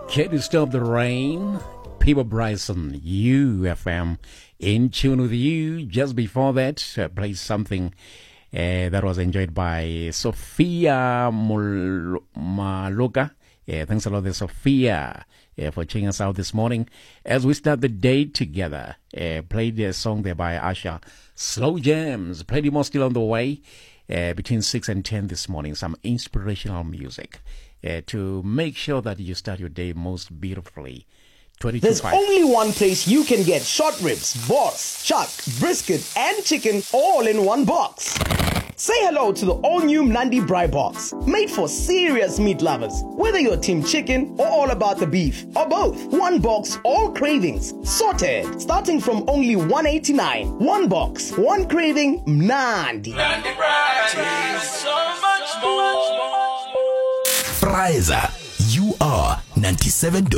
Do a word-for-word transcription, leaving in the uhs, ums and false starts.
Can you stop the rain? People Bryson, U F M, in tune with you. Just before that, uh, played something uh, that was enjoyed by Sophia Mul- Maloka. Yeah, thanks a lot, to Sophia, uh, for checking us out this morning. As we start the day together, uh, played a song there by Asha, Slow Jams. Plenty more still on the way. Uh, between six and ten this morning, some inspirational music uh, to make sure that you start your day most beautifully. There's only one place you can get short ribs, boss, chuck, brisket, and chicken all in one box. Say hello to the all-new Mnandi Braai Box, made for serious meat lovers. Whether you're team chicken or all about the beef, or both, one box, all cravings, sorted, starting from only one eighty-nine. One box, one craving, Mnandi. Mnandi Braai, so much more. Fraiza, you are ninety-seven.